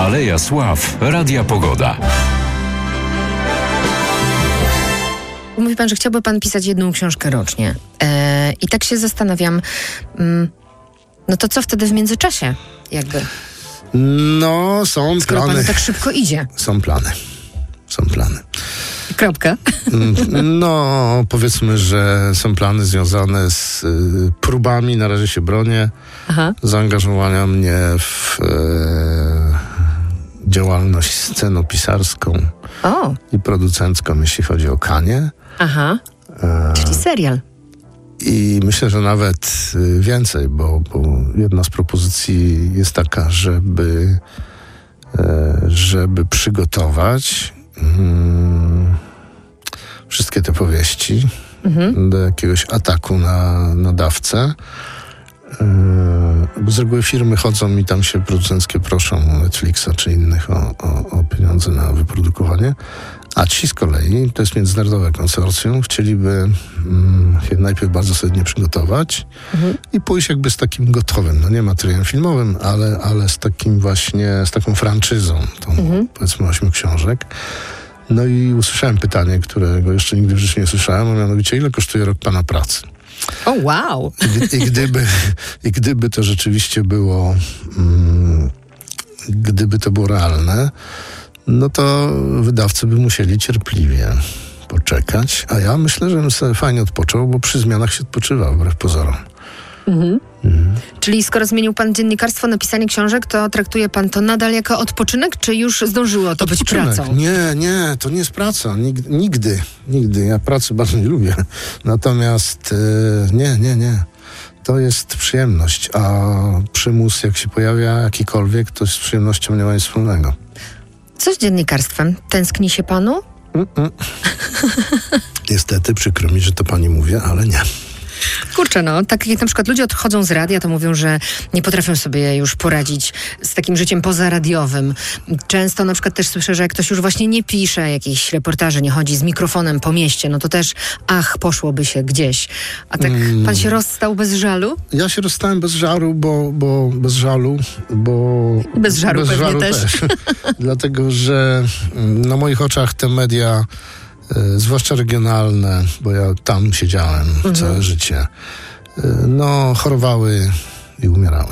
Aleja Sław Radia Pogoda. Mówi pan, że chciałby pan pisać jedną książkę rocznie. I tak się zastanawiam, no to co wtedy w międzyczasie jakby? No, są Skoro plany. panu tak szybko idzie. Są plany. Kropka. No, powiedzmy, że są plany związane z próbami, na razie się bronię, zaangażowania mnie w działalność scenopisarską i producencką, jeśli chodzi o Kanie. Czyli serial. I myślę, że nawet więcej, bo jedna z propozycji jest taka, żeby przygotować wszystkie te powieści do jakiegoś ataku na nadawcę. Bo z reguły firmy chodzą i tam się producenckie proszą Netflixa czy innych o pieniądze na wyprodukowanie. A ci z kolei, to jest międzynarodowe konsorcjum, chcieliby się najpierw bardzo solidnie przygotować i pójść jakby z takim gotowym, no nie materiałem filmowym, ale z takim właśnie, z taką franczyzą, tą powiedzmy 8 książek. No i usłyszałem pytanie, którego jeszcze nigdy w życiu nie słyszałem, a mianowicie, ile kosztuje rok pana pracy? O, wow! I gdyby to rzeczywiście było, gdyby to było realne, no to wydawcy by musieli cierpliwie poczekać, a ja myślę, że bym sobie fajnie odpoczął, bo przy zmianach się odpoczywa, wbrew pozorom. Czyli skoro zmienił pan dziennikarstwo na pisanie książek, to traktuje pan to nadal jako odpoczynek, czy już zdążyło to być pracą? Nie, to nie jest praca. Nigdy. Ja pracy bardzo nie lubię. Natomiast nie. To jest przyjemność, a przymus, jak się pojawia jakikolwiek, to z przyjemnością nie ma nic wspólnego. Co z dziennikarstwem? Tęskni się panu? Niestety, przykro mi, że to pani mówię, ale nie. Kurczę, no, tak jak na przykład ludzie odchodzą z radia, to mówią, że nie potrafią sobie już poradzić z takim życiem pozaradiowym. Często na przykład też słyszę, że jak ktoś już właśnie nie pisze jakichś reportaży, nie chodzi z mikrofonem po mieście, no to też poszłoby się gdzieś. A tak pan się rozstał bez żalu? Ja się rozstałem bez żalu, bo bez żalu pewnie też. Dlatego, że na moich oczach te media, zwłaszcza regionalne, bo ja tam siedziałem całe życie, no chorowały i umierały.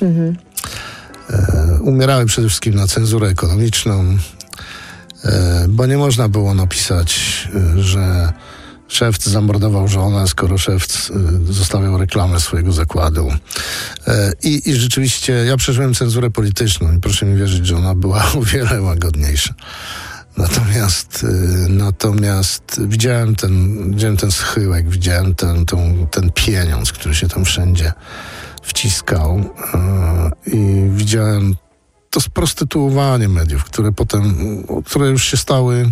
Umierały przede wszystkim na cenzurę ekonomiczną, bo nie można było napisać, że szewc zamordował żonę, skoro szewc zostawiał reklamę swojego zakładu. I rzeczywiście ja przeżyłem cenzurę polityczną i proszę mi wierzyć, że ona była o wiele łagodniejsza. Natomiast widziałem ten schyłek, widziałem ten pieniądz, który się tam wszędzie wciskał i widziałem to sprostytuowanie mediów, które już się stały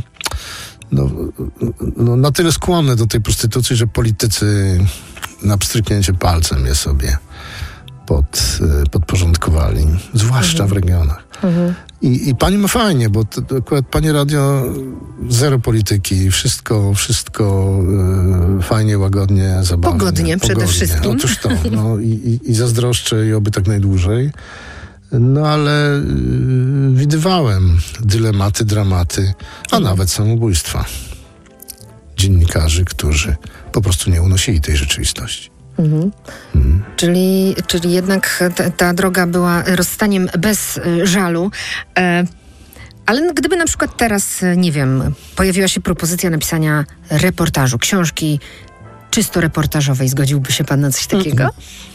na tyle skłonne do tej prostytucji, że politycy na pstryknięcie palcem je sobie podporządkowali, zwłaszcza w regionach. I pani ma fajnie, bo akurat pani radio zero polityki, wszystko fajnie, łagodnie, zabawnie. Pogodnie przede wszystkim. Otóż to. No, i zazdroszczę i oby tak najdłużej. No ale widywałem dylematy, dramaty, a nawet samobójstwa dziennikarzy, którzy po prostu nie unosili tej rzeczywistości. Czyli jednak ta droga była rozstaniem bez żalu. Ale gdyby na przykład teraz, nie wiem, pojawiła się propozycja napisania reportażu, książki czysto reportażowej, zgodziłby się pan na coś takiego?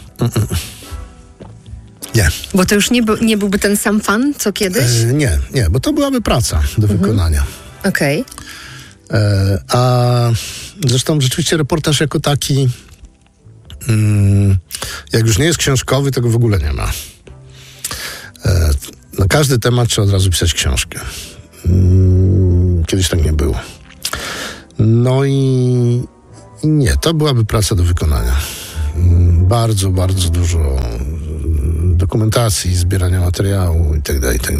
Nie. Bo to już nie byłby ten sam fan, co kiedyś? Nie, bo to byłaby praca do wykonania. Okej. A zresztą rzeczywiście reportaż jako taki, jak już nie jest książkowy, tego w ogóle nie ma. Na każdy temat trzeba od razu pisać książkę. Kiedyś tak nie było. No i nie, to byłaby praca do wykonania. Bardzo, bardzo dużo dokumentacji, zbierania materiału i tak dalej.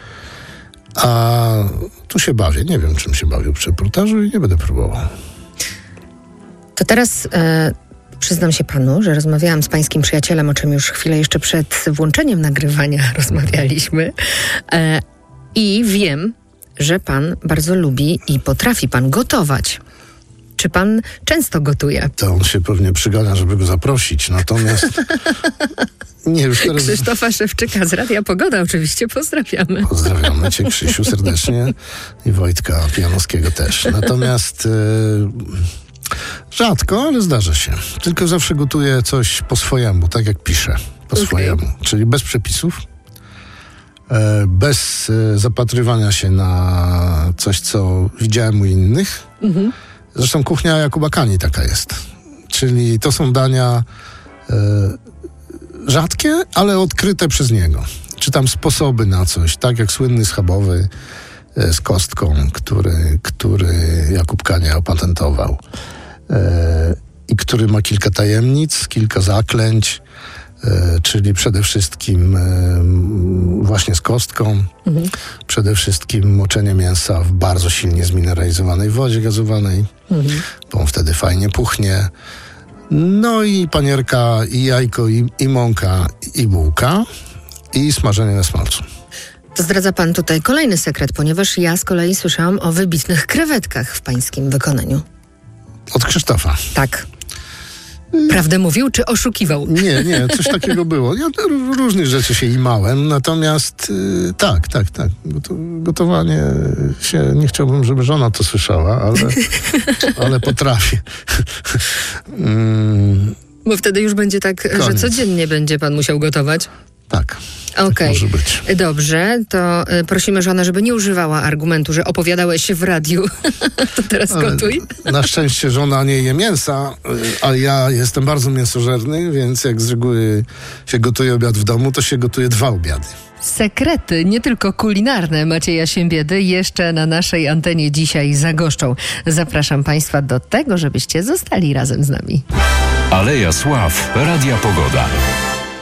A tu się bawię. Nie wiem, czym się bawię przy reportażu i nie będę próbował. To teraz przyznam się panu, że rozmawiałam z pańskim przyjacielem, o czym już chwilę jeszcze przed włączeniem nagrywania rozmawialiśmy. I wiem, że pan bardzo lubi i potrafi pan gotować. Czy pan często gotuje? To on się pewnie przygania, żeby go zaprosić. Natomiast nie, już teraz... Krzysztofa Szewczyka z Radia Pogoda oczywiście pozdrawiamy. Pozdrawiamy cię, Krzysiu, serdecznie i Wojtka Pijanowskiego też. Natomiast rzadko, ale zdarza się. Tylko zawsze gotuję coś po swojemu, tak jak piszę, po swojemu. Czyli bez przepisów, bez zapatrywania się na coś, co widziałem u innych. Zresztą kuchnia Jakuba Kani taka jest. Czyli to są dania rzadkie, ale odkryte przez niego. Czy tam sposoby na coś, tak jak słynny schabowy z kostką, który Jakub Kania opatentował. I który ma kilka tajemnic, kilka zaklęć, czyli przede wszystkim właśnie z kostką, przede wszystkim moczenie mięsa w bardzo silnie zmineralizowanej wodzie gazowanej, bo on wtedy fajnie puchnie. No i panierka, i jajko, i mąka, i bułka, i smażenie na smalcu. Zdradza pan tutaj kolejny sekret, ponieważ ja z kolei słyszałam o wybitnych krewetkach w pańskim wykonaniu. Od Krzysztofa. Tak. Prawdę mówił, czy oszukiwał? Nie, coś takiego było. Ja różnych rzeczy się imałem, natomiast tak. Gotowanie się, nie chciałbym, żeby żona to słyszała, ale potrafię. Bo wtedy już będzie tak, Koniec. że codziennie będzie pan musiał gotować? Tak. Okej. Może być. Dobrze, to prosimy żonę, żeby nie używała argumentu, że opowiadałeś się w radiu. To teraz gotuj. Na szczęście żona nie je mięsa, a ja jestem bardzo mięsożerny, więc jak z reguły się gotuje obiad w domu, to się gotuje 2 obiady. Sekrety, nie tylko kulinarne Macieja Siembiedy jeszcze na naszej antenie dzisiaj zagoszczą. Zapraszam państwa do tego, żebyście zostali razem z nami. Aleja Sław, Radia Pogoda.